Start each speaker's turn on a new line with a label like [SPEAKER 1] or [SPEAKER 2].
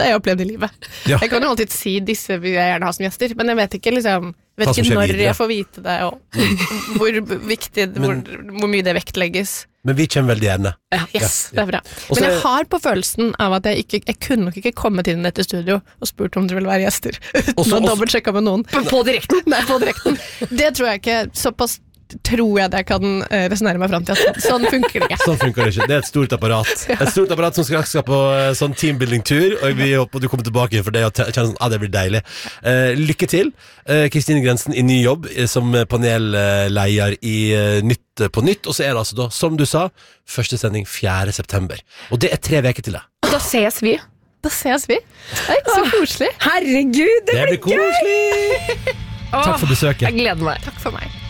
[SPEAKER 1] har jeg opplevd i livet.
[SPEAKER 2] Ja.
[SPEAKER 1] Jeg kan jo alltid si disse vil jeg gjerne ha som gjester, men jeg vet ikke liksom,
[SPEAKER 2] Hva som skjer
[SPEAKER 1] når
[SPEAKER 2] videre.
[SPEAKER 1] jeg får vite det, og hvor viktig, hvor mye det vektlegges.
[SPEAKER 2] Men vi kommer veldig gjerne.
[SPEAKER 1] Yes, det er bra.
[SPEAKER 2] Og så
[SPEAKER 1] Men
[SPEAKER 2] er-
[SPEAKER 1] jeg har på følelsen av at jeg kunne nok ikke kommet inn i dette studio og spurt om dere vil være gjester, uten å dobbeltsjekke med noen.
[SPEAKER 3] På direkten?
[SPEAKER 1] Nei, på direkten. Det tror jeg ikke, såpass tror jeg det kan resonere meg frem til at sånn funker det ikke.
[SPEAKER 2] Sånn funker det ikke. Det er et stort apparat. Et stort apparat som skal på sånn teambuilding-tur, og vi håper du kommer tilbake for det og kjenner sånn, det blir deilig. Lykke til, Kristine Grensen, i ny jobb som panellleier i Nytt på Nytt, og så er det altså da, som du sa, første sending 4. september. Og det er 3 veker til det.
[SPEAKER 3] Da ses vi.
[SPEAKER 1] Da ses vi. Hei, så koselig.
[SPEAKER 3] Herregud,
[SPEAKER 2] Det blir koselig! Takk for besøket.
[SPEAKER 3] Jeg gleder meg.
[SPEAKER 1] Takk for meg.